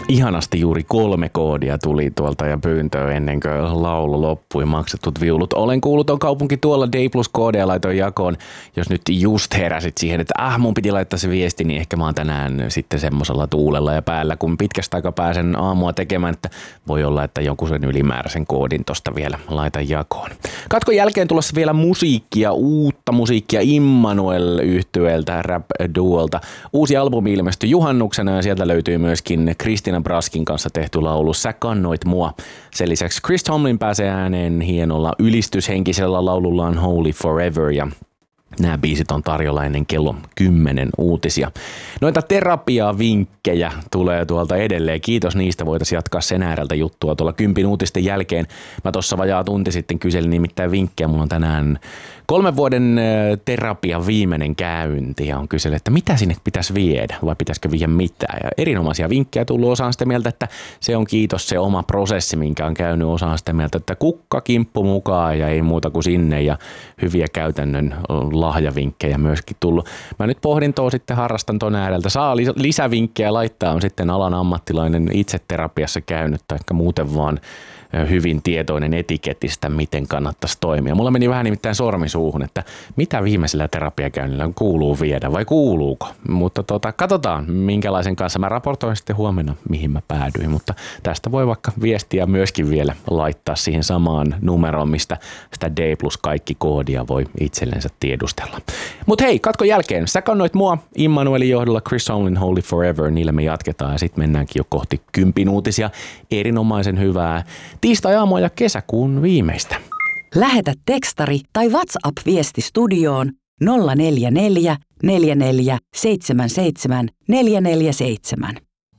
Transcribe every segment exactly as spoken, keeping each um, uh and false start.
Ihanasti juuri kolme koodia tuli tuolta ja pyyntöä ennen kuin laulu loppui, maksetut viulut. Olen kuullut, on kaupunki tuolla, D plus koodia laitoin jakoon. Jos nyt just heräsit siihen, että ah, mun piti laittaa se viesti, niin ehkä mä oon tänään sitten semmosella tuulella ja päällä, kun pitkästä aikaa pääsen aamua tekemään, että voi olla, että joku sen ylimääräisen koodin tosta vielä laitan jakoon. Katkon jälkeen tulossa vielä musiikkia, uutta musiikkia Immanuel-yhtyeeltä, rap-duolta. Uusi albumi ilmestyi juhannuksena ja sieltä löytyy myöskin Christina Braskin kanssa tehty laulu Sä kannoit mua. Sen lisäksi Chris Tomlin pääsee ääneen hienolla ylistyshenkisellä laulullaan Holy Forever ja nämä biisit on tarjolla ennen kello kymmenen uutisia. Noita terapiavinkkejä tulee tuolta edelleen. Kiitos niistä. Voitaisiin jatkaa sen ääreltä juttua tuolla kympin uutisten jälkeen. Mä tuossa vajaa tunti sitten kyselin nimittäin vinkkejä. Mulla on tänään kolmen vuoden terapia viimeinen käynti ja on kysellyt, että mitä sinne pitäisi viedä vai pitäisikö viedä mitään. Ja erinomaisia vinkkejä tullut. Osa on sitä mieltä, että se on kiitos se oma prosessi, minkä on käynyt. Osa on sitä mieltä, että kukka kimppu mukaan ja ei muuta kuin sinne ja hyviä käytännön lahjavinkkejä myöskin tullut. Mä nyt pohdin tuo sitten, harrastan tuon ääreltä. Saa lisävinkkejä laittaa, on sitten alan ammattilainen itse terapiassa käynyt tai ehkä muuten vaan hyvin tietoinen etiketistä, miten kannattaisi toimia. Mulla meni vähän nimittäin sormi suuhun, että mitä viimeisellä terapiakäynnillä kuuluu viedä vai kuuluuko. Mutta tota, katsotaan minkälaisen kanssa. Mä raportoin sitten huomenna, mihin mä päädyin, mutta tästä voi vaikka viestiä myöskin vielä laittaa siihen samaan numeroon, mistä sitä D plus kaikki koodia voi itsellensä tiedustella. Mutta hei, katkon jälkeen. Sä kannoit mua Immanuelin johdolla, Chris Tomlin Holy Forever, niillä me jatketaan ja sitten mennäänkin jo kohti kympin uutisia. Erinomaisen hyvää tiistai-aamua ja kesäkuun viimeistä. Lähetä tekstari tai WhatsApp-viesti studioon nolla neljä neljä, neljä neljä, seitsemän seitsemän, neljä neljä seitsemän.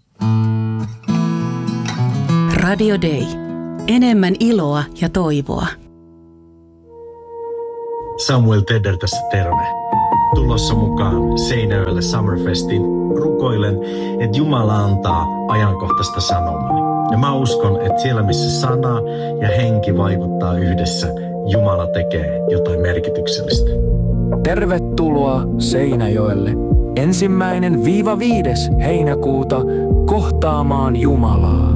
Radio Day. Enemmän iloa ja toivoa. Samuel Tedder tässä terve. Tulossa mukaan Seinäjoelle Summerfestiin rukoilen, että Jumala antaa ajankohtaista sanomaa. Ja mä uskon, että siellä missä sana ja henki vaikuttaa yhdessä, Jumala tekee jotain merkityksellistä. Tervetuloa Seinäjoelle. Ensimmäinen viiva viides heinäkuuta kohtaamaan Jumalaa.